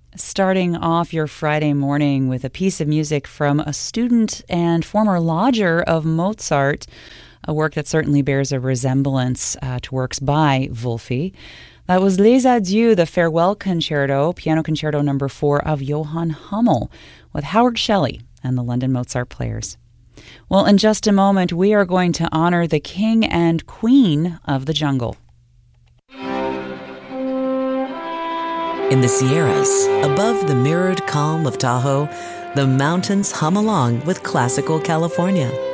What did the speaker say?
Starting off your Friday morning with a piece of music from a student and former lodger of Mozart, a work that certainly bears a resemblance to works by Wolfi. That was Les Adieux, the Farewell Concerto, Piano Concerto No. 4 of Johann Hummel, with Howard Shelley and the London Mozart Players. Well, in just a moment, we are going to honor the king and queen of the jungle. In the Sierras, above the mirrored calm of Tahoe, the mountains hum along with classical California.